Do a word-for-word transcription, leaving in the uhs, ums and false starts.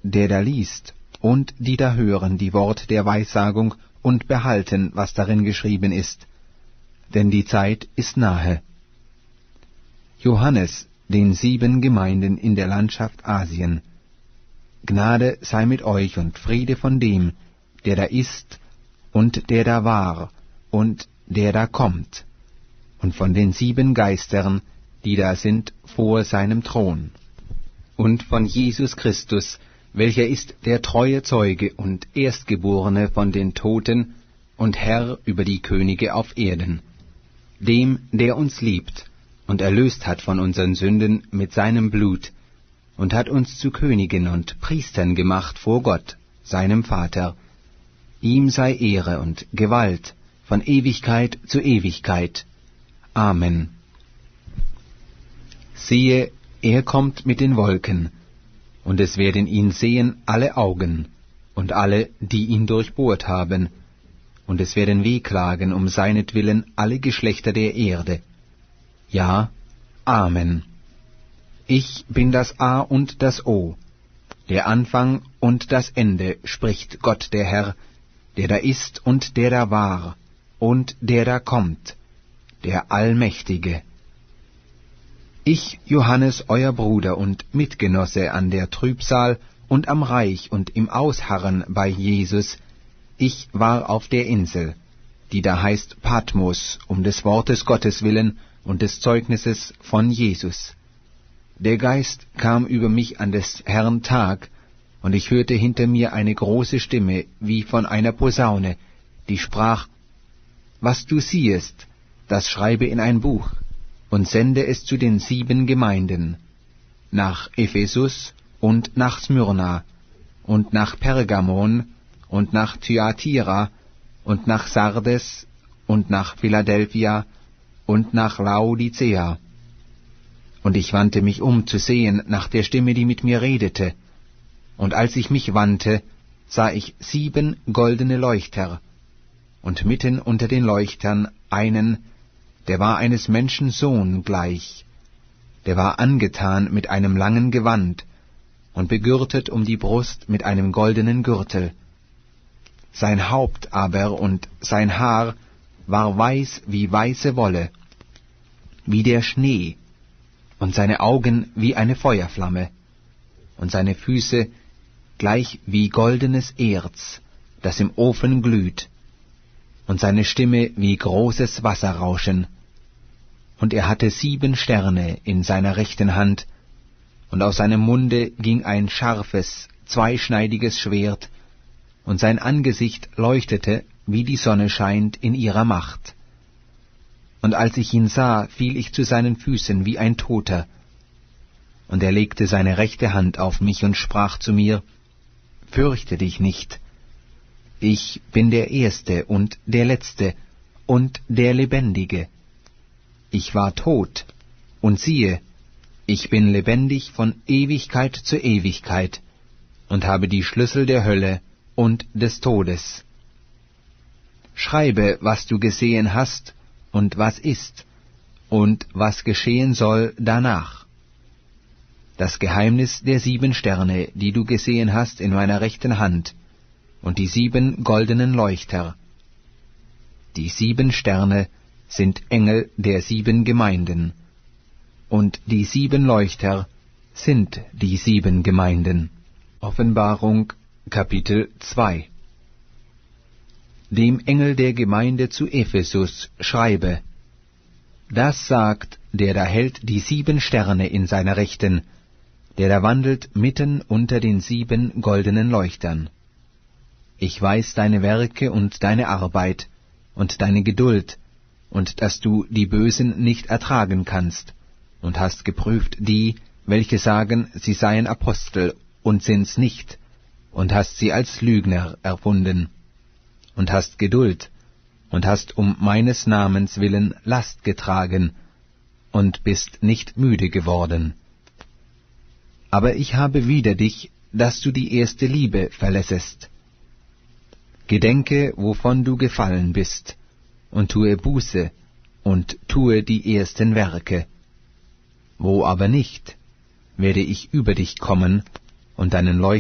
der da liest, und die da hören die Wort der Weissagung und behalten, was darin geschrieben ist, denn die Zeit ist nahe. Johannes, den sieben Gemeinden in der Landschaft Asien. Gnade sei mit euch und Friede von dem, der da ist und der da war und der da kommt, und von den sieben Geistern, die da sind vor seinem Thron, und von Jesus Christus, welcher ist der treue Zeuge und Erstgeborene von den Toten und Herr über die Könige auf Erden, dem, der uns liebt und erlöst hat von unseren Sünden mit seinem Blut und hat uns zu Königen und Priestern gemacht vor Gott, seinem Vater. Ihm sei Ehre und Gewalt von Ewigkeit zu Ewigkeit. Amen. Siehe, er kommt mit den Wolken, und es werden ihn sehen alle Augen, und alle, die ihn durchbohrt haben, und es werden wehklagen um seinetwillen alle Geschlechter der Erde. Ja, Amen. Ich bin das A und das O, der Anfang und das Ende, spricht Gott der Herr, der da ist und der da war, und der da kommt, der Allmächtige. Ich, Johannes, euer Bruder und Mitgenosse an der Trübsal und am Reich und im Ausharren bei Jesus, ich war auf der Insel, die da heißt Patmos, um des Wortes Gottes willen und des Zeugnisses von Jesus. Der Geist kam über mich an des Herrn Tag, und ich hörte hinter mir eine große Stimme, wie von einer Posaune, die sprach: Was du siehest, das schreibe in ein Buch, und sende es zu den sieben Gemeinden, nach Ephesus und nach Smyrna und nach Pergamon und nach Thyatira und nach Sardes und nach Philadelphia und nach Laodicea. Und ich wandte mich um zu sehen nach der Stimme, die mit mir redete. Und als ich mich wandte, sah ich sieben goldene Leuchter, und mitten unter den Leuchtern einen, der war eines Menschen Sohn gleich, der war angetan mit einem langen Gewand und begürtet um die Brust mit einem goldenen Gürtel. Sein Haupt aber und sein Haar war weiß wie weiße Wolle, wie der Schnee, und seine Augen wie eine Feuerflamme, und seine Füße gleich wie goldenes Erz, das im Ofen glüht, und seine Stimme wie großes Wasserrauschen. Und er hatte sieben Sterne in seiner rechten Hand, und aus seinem Munde ging ein scharfes, zweischneidiges Schwert, und sein Angesicht leuchtete, wie die Sonne scheint in ihrer Macht. Und als ich ihn sah, fiel ich zu seinen Füßen wie ein Toter. Und er legte seine rechte Hand auf mich und sprach zu mir: Fürchte dich nicht. Ich bin der Erste und der Letzte und der Lebendige. Ich war tot, und siehe, ich bin lebendig von Ewigkeit zu Ewigkeit und habe die Schlüssel der Hölle und des Todes. Schreibe, was du gesehen hast und was ist und was geschehen soll danach. Das Geheimnis der sieben Sterne, die du gesehen hast in meiner rechten Hand, und die sieben goldenen Leuchter. Die sieben Sterne sind Engel der sieben Gemeinden, und die sieben Leuchter sind die sieben Gemeinden. Offenbarung, Kapitel zwei. Dem Engel der Gemeinde zu Ephesus schreibe: Das sagt, der da hält die sieben Sterne in seiner Rechten, der da wandelt mitten unter den sieben goldenen Leuchtern. Ich weiß deine Werke und deine Arbeit und deine Geduld, und dass du die Bösen nicht ertragen kannst, und hast geprüft die, welche sagen, sie seien Apostel und sind's nicht, und hast sie als Lügner erfunden, und hast Geduld, und hast um meines Namens willen Last getragen, und bist nicht müde geworden. Aber ich habe wider dich, dass du die erste Liebe verlässest. Gedenke, wovon du gefallen bist, und tue Buße, und tue die ersten Werke. Wo aber nicht, werde ich über dich kommen, und deinen